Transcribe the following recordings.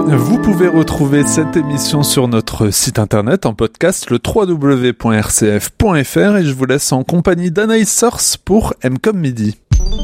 Vous pouvez retrouver cette émission sur notre site internet en podcast, le www.rcf.fr, et je vous laisse en compagnie d'Anaïs Source pour M comme midi.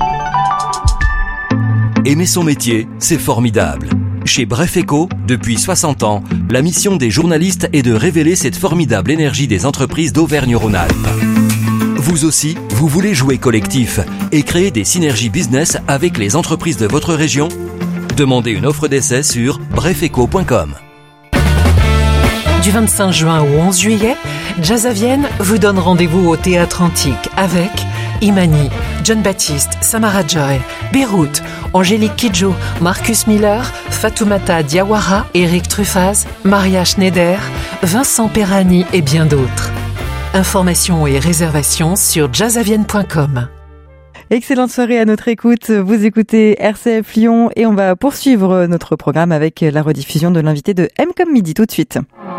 Aimer son métier, c'est formidable. Chez Bref Éco, depuis 60 ans, la mission des journalistes est de révéler cette formidable énergie des entreprises d'Auvergne-Rhône-Alpes. Vous aussi, vous voulez jouer collectif et créer des synergies business avec les entreprises de votre région ? Demandez une offre d'essai sur brefeco.com. Du 25 juin au 11 juillet, Jazz à Vienne vous donne rendez-vous au Théâtre Antique avec Imani, John Baptiste, Samara Joy, Beyrouth, Angélique Kidjo, Marcus Miller, Fatoumata Diawara, Eric Truffaz, Maria Schneider, Vincent Perrani et bien d'autres. Informations et réservations sur jazzavienne.com. Excellente soirée à notre écoute. Vous écoutez RCF Lyon et on va poursuivre notre programme avec la rediffusion de l'invité de M comme midi tout de suite.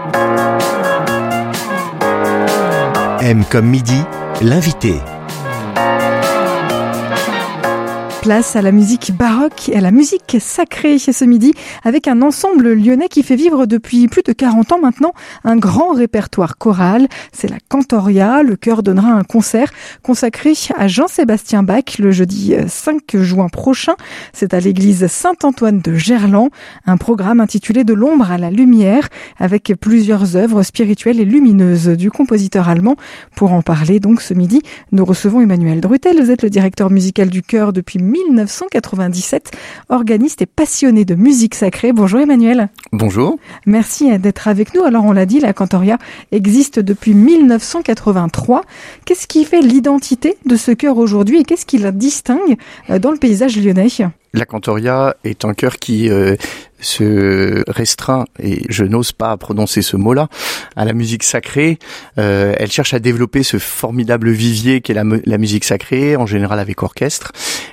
M comme midi, l'invité. Place à la musique baroque et à la musique sacrée ce midi avec un ensemble lyonnais qui fait vivre depuis plus de 40 ans maintenant un grand répertoire choral. C'est la Cantoria. Le chœur donnera un concert consacré à Jean-Sébastien Bach le jeudi 5 juin prochain. C'est à l'église Saint-Antoine de Gerland. Un programme intitulé De l'ombre à la lumière avec plusieurs œuvres spirituelles et lumineuses du compositeur allemand. Pour en parler donc ce midi, nous recevons Emmanuel Drutel. Vous êtes le directeur musical du chœur depuis 1997, organiste et passionné de musique sacrée. Bonjour Emmanuel. Bonjour. Merci d'être avec nous. Alors on l'a dit, la Cantoria existe depuis 1983. Qu'est-ce qui fait l'identité de ce chœur aujourd'hui et qu'est-ce qui la distingue dans le paysage lyonnais ? La Cantoria est un chœur qui se restreint, et je n'ose pas prononcer ce mot-là, à la musique sacrée. Elle cherche à développer ce formidable vivier qu'est la musique sacrée, en général avec orchestre.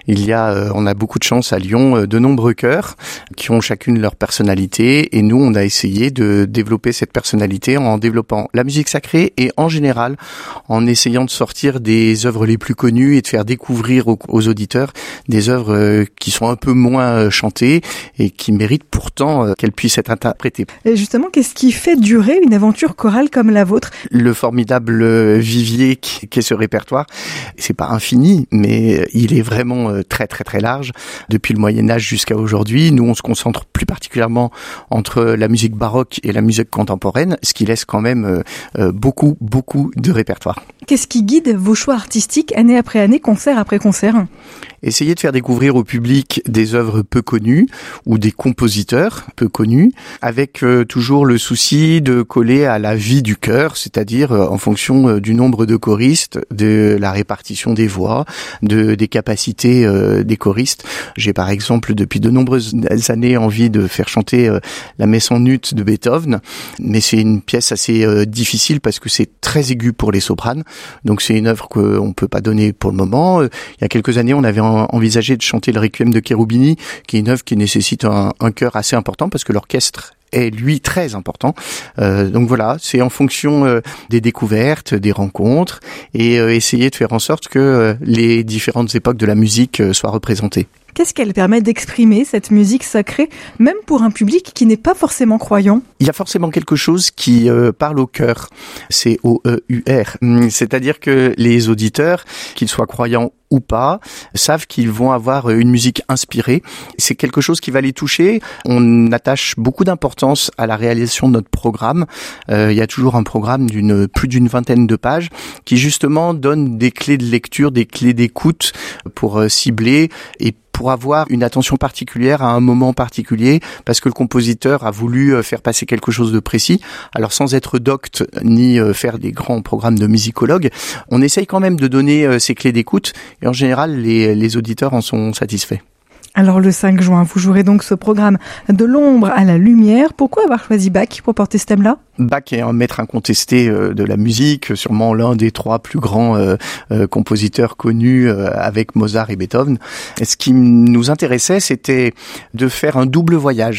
On a beaucoup de chance à Lyon, de nombreux chœurs qui ont chacune leur personnalité, et nous, on a essayé de développer cette personnalité en développant la musique sacrée et en général en essayant de sortir des œuvres les plus connues et de faire découvrir aux auditeurs des œuvres qui sont un peu moins chantées et qui méritent pourtant qu'elles puissent être interprétées. Et justement, qu'est-ce qui fait durer une aventure chorale comme la vôtre ? Le formidable vivier qu'est ce répertoire, c'est pas infini, mais il est vraiment très très très large. Depuis le Moyen-Âge jusqu'à aujourd'hui, nous on se concentre plus particulièrement entre la musique baroque et la musique contemporaine, ce qui laisse quand même beaucoup de répertoire. Qu'est-ce qui guide vos choix artistiques année après année, concert après concert ? Essayer de faire découvrir au public des œuvres peu connues ou des compositeurs peu connus, avec toujours le souci de coller à la vie du chœur, c'est-à-dire en fonction du nombre de choristes, de la répartition des voix, des capacités des choristes. J'ai par exemple depuis de nombreuses années envie de faire chanter la Messe en ut de Beethoven, mais c'est une pièce assez difficile parce que c'est très aigu pour les sopranes, donc c'est une œuvre qu'on peut pas donner pour le moment. Il y a quelques années, on avait envisagé de chanter le Requiem de Cherubini, qui est une œuvre qui nécessite un chœur assez important parce que l'orchestre est lui très important. Donc voilà, c'est en fonction des découvertes, des rencontres et essayer de faire en sorte que les différentes époques de la musique soient représentées. Qu'est-ce qu'elle permet d'exprimer, cette musique sacrée, même pour un public qui n'est pas forcément croyant ? Il y a forcément quelque chose qui parle au cœur. C'est C-O-E-U-R. C'est-à-dire que les auditeurs, qu'ils soient croyants ou pas, savent qu'ils vont avoir une musique inspirée. C'est quelque chose qui va les toucher. On attache beaucoup d'importance à la réalisation de notre programme. Il y a toujours un programme plus d'une vingtaine de pages qui justement donne des clés de lecture, des clés d'écoute pour cibler et pour avoir une attention particulière à un moment particulier, parce que le compositeur a voulu faire passer quelque chose de précis. Alors sans être docte ni faire des grands programmes de musicologue, on essaye quand même de donner ces clés d'écoute et en général les auditeurs en sont satisfaits. Alors le 5 juin, vous jouerez donc ce programme De l'ombre à la lumière. Pourquoi avoir choisi Bach pour porter ce thème-là ? Bach est un maître incontesté de la musique, sûrement l'un des 3 plus grands compositeurs connus avec Mozart et Beethoven. Et ce qui nous intéressait, c'était de faire un double voyage.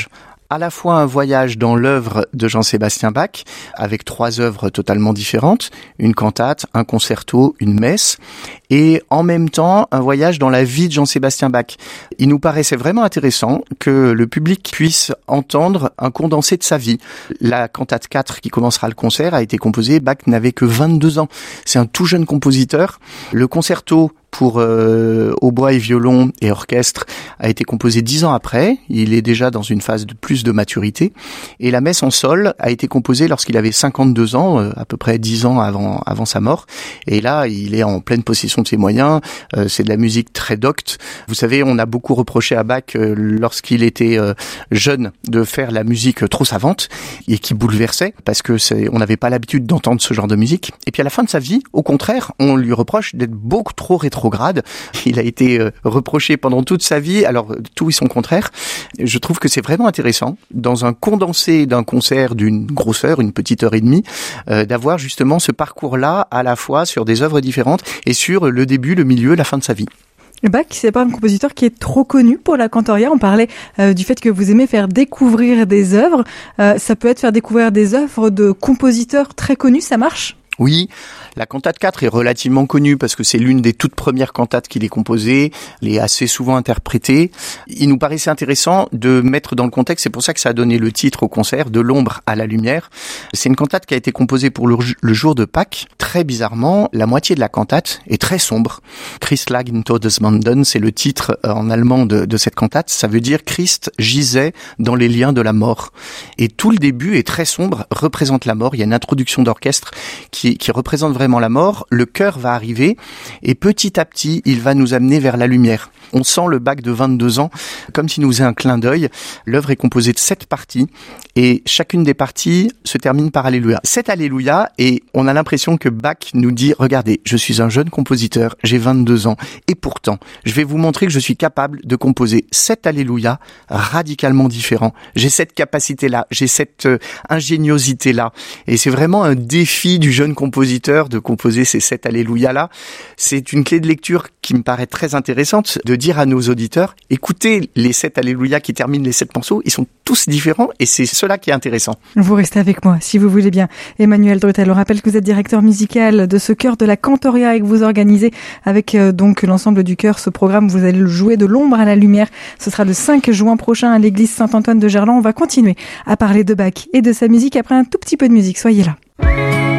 à la fois un voyage dans l'œuvre de Jean-Sébastien Bach, avec 3 œuvres totalement différentes, une cantate, un concerto, une messe, et en même temps un voyage dans la vie de Jean-Sébastien Bach. Il nous paraissait vraiment intéressant que le public puisse entendre un condensé de sa vie. La cantate 4 qui commencera le concert a été composée, Bach n'avait que 22 ans. C'est un tout jeune compositeur. Le concerto pour hautbois et violon et orchestre a été composé 10 ans après. Il est déjà dans une phase de plus de maturité. Et la messe en sol a été composée lorsqu'il avait 52 ans, à peu près 10 ans avant sa mort. Et là, il est en pleine possession de ses moyens. C'est de la musique très docte. Vous savez, on a beaucoup reproché à Bach lorsqu'il était jeune de faire la musique trop savante et qui bouleversait parce que on n'avait pas l'habitude d'entendre ce genre de musique. Et puis à la fin de sa vie, au contraire, on lui reproche d'être beaucoup trop rétrograde. Il a été reproché pendant toute sa vie, alors tout et son contraire. Je trouve que c'est vraiment intéressant, dans un condensé d'un concert d'une grosse heure, une petite heure et demie, d'avoir justement ce parcours-là à la fois sur des œuvres différentes et sur le début, le milieu, la fin de sa vie. Bach, c'est pas un compositeur qui est trop connu pour la cantoria. On parlait du fait que vous aimez faire découvrir des œuvres. Ça peut être faire découvrir des œuvres de compositeurs très connus, ça marche ? Oui, la cantate 4 est relativement connue parce que c'est l'une des toutes premières cantates qu'il ait composées, elle est assez souvent interprétée. Il nous paraissait intéressant de mettre dans le contexte, c'est pour ça que ça a donné le titre au concert, De l'ombre à la lumière. C'est une cantate qui a été composée pour le jour de Pâques. Très bizarrement, la moitié de la cantate est très sombre. Christ lag in Todesmanden, c'est le titre en allemand de cette cantate. Ça veut dire Christ gisait dans les liens de la mort. Et tout le début est très sombre, représente la mort. Il y a une introduction d'orchestre qui représente vraiment la mort. Le chœur va arriver et petit à petit, il va nous amener vers la lumière. On sent le Bach de 22 ans comme s'il nous faisait un clin d'œil. L'œuvre est composée de 7 parties et chacune des parties se termine par Alléluia. 7 Alléluia et on a l'impression que Bach nous dit « Regardez, je suis un jeune compositeur, j'ai 22 ans et pourtant, je vais vous montrer que je suis capable de composer 7 Alléluia radicalement différents. J'ai cette capacité-là, j'ai cette ingéniosité-là. » Et c'est vraiment un défi du jeune compositeur de composer ces 7 Alléluia-là. C'est une clé de lecture qui me paraît très intéressante de dire à nos auditeurs, écoutez les 7 Alléluia qui terminent les 7 morceaux, ils sont tous différents et c'est cela qui est intéressant. Vous restez avec moi, si vous voulez bien. Emmanuel Drutel, on rappelle que vous êtes directeur musical de ce chœur de la Cantoria et que vous organisez avec donc l'ensemble du chœur ce programme. Vous allez le jouer de l'ombre à la lumière. Ce sera le 5 juin prochain à l'église Saint-Antoine de Gerland. On va continuer à parler de Bach et de sa musique après un tout petit peu de musique. Soyez là.